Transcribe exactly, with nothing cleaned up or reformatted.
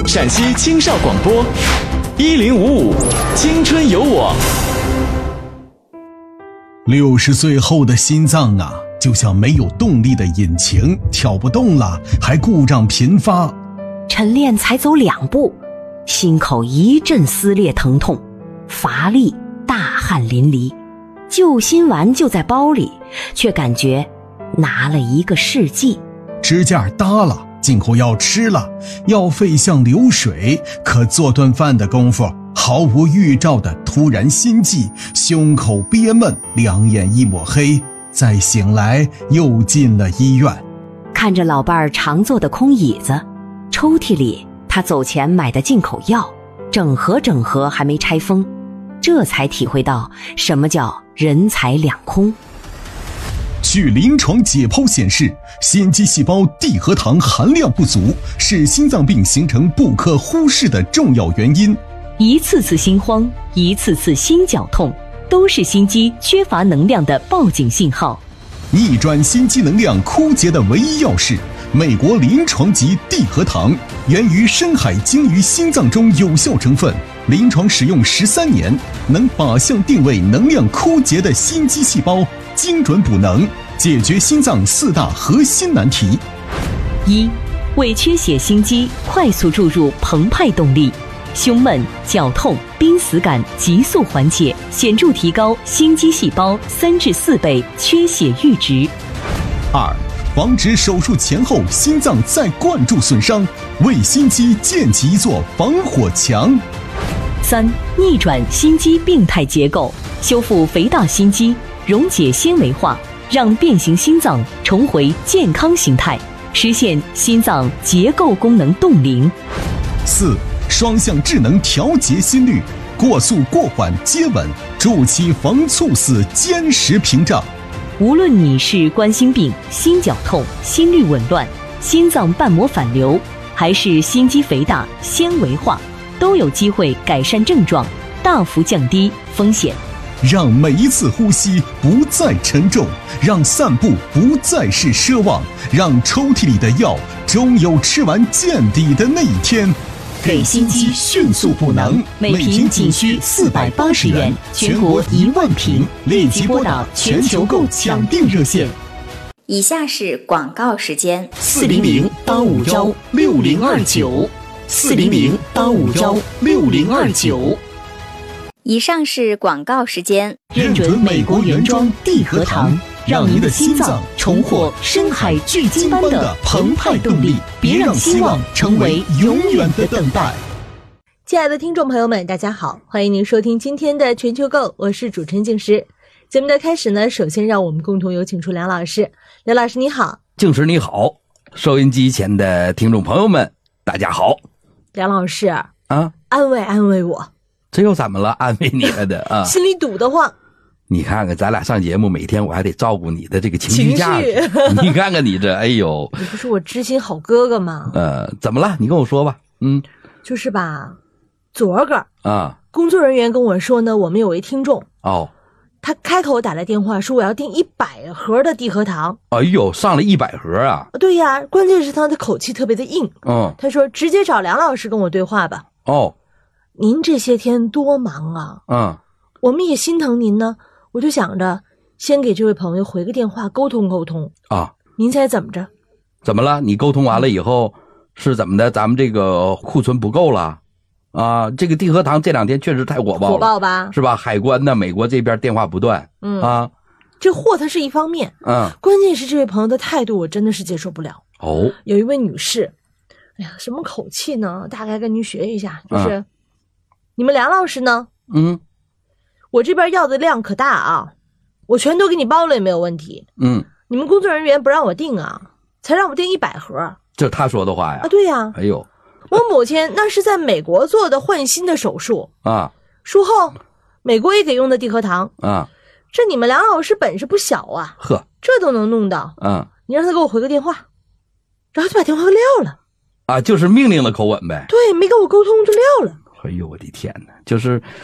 陕西青少广播一零五五青春有我。 六十岁后的心脏啊，就像没有动力的引擎，跳不动了，还故障频发。 晨练才走两步，心口一阵撕裂疼痛，乏力，大汗淋漓。救心丸就在包里，却感觉拿了一个世纪。 支架搭了，进口药吃了，药费像流水，可做顿饭的功夫，毫无预兆的突然心悸，胸口憋闷，两眼一抹黑，再醒来又进了医院。 看着老伴儿常坐的空椅子，抽屉里他走前买的进口药，整盒整盒还没拆封，这才体会到什么叫人财两空。 据临床解剖显示，心肌细胞地核糖含量不足是心脏病形成不可忽视的重要原因。 一次次心慌，一次次心绞痛，都是心肌缺乏能量的报警信号。 逆转心肌能量枯竭的唯一药是美国临床级地核糖，源于深海鲸鱼心脏中有效成分，临床使用十三年，能靶向定位能量枯竭的心肌细胞，精准补能，解决心脏四大核心难题。 一、为缺血心肌快速注入澎湃动力，胸闷、绞痛、濒死感急速缓解，显著提高心肌细胞三至四倍缺血阈值。 二、防止手术前后心脏再灌注损伤，为心肌建起一座防火墙。 三、逆转心肌病态结构，修复肥大心肌，溶解纤维化，让变形心脏重回健康形态，实现心脏结构功能冻龄。 四、双向智能调节心率，过速过缓接稳，筑起防猝死坚实屏障。 无论你是冠心病、心绞痛、心律紊乱、心脏瓣膜反流，还是心肌肥大、纤维化，都有机会改善症状，大幅降低风险。 让每一次呼吸不再沉重，让散步不再是奢望，让抽屉里的药终有吃完见底的那一天。 给心肌迅速补能，每瓶仅需四百八十元，全国一万瓶，立即拨打全球购抢订热线。 以下是广告时间： 四零零八五幺六零二九，四零零八五幺六零二九。 以上是广告时间。 认准美国原装地核糖，让您的心脏重获深海巨鲸般的澎湃动力，别让希望成为永远的等待。 亲爱的听众朋友们，大家好，欢迎您收听今天的全球购，我是主持人静时。节目的开始呢，首先让我们共同有请出梁老师。梁老师你好。 静时你好，收音机前的听众朋友们大家好。 梁老师啊，安慰安慰我。 这又怎么了？安慰你了的啊？ 心里堵得慌。 你看看咱俩上节目，每天我还得照顾你的这个情绪价值。你看看你这，哎呦！ 你不是我知心好哥哥吗？ 呃，怎么了？你跟我说吧。嗯， 就是吧，昨个啊， 工作人员跟我说呢，我们有位听众哦， 他开口打来电话说我要订一百盒的地核糖。 哎呦，上了一百盒啊！ 对呀，关键是他的口气特别的硬。 嗯， 他说直接找梁老师跟我对话吧。 哦。 您这些天多忙啊， 嗯， 我们也心疼您呢，我就想着先给这位朋友回个电话沟通沟通啊。 您猜怎么着？ 怎么了？你沟通完了以后是怎么的？咱们这个库存不够了啊？这个地核糖这两天确实太火爆了， 火爆吧？ 是吧？海关呢，美国这边电话不断，嗯啊， 这货它是一方面， 嗯， 关键是这位朋友的态度我真的是接受不了。 哦， 有一位女士，哎呀，什么口气呢？大概跟您学一下，就是。嗯，你们梁老师呢？ 嗯， 我这边要的量可大啊，我全都给你包了也没有问题。 嗯， 你们工作人员不让我订啊，才让我订一百盒。 这他说的话呀？ 啊，对呀。 哎呦， 我母亲那是在美国做的换心的手术啊， 术后美国也给用的地核糖啊， 这你们梁老师本事不小啊， 呵， 这都能弄到。 嗯， 你让他给我回个电话，然后就把电话给撂了。 啊，就是命令的口吻呗。 对，没跟我沟通就撂了。 哎呦我的天哪，就是